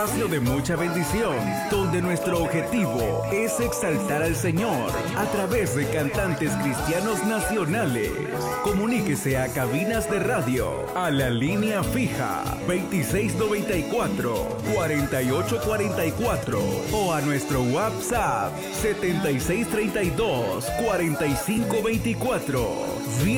espacio de mucha bendición, donde nuestro objetivo es exaltar al Señor a través de cantantes cristianos nacionales. Comuníquese a cabinas de radio a la línea fija 2694-4844 o a nuestro WhatsApp 7632-4524.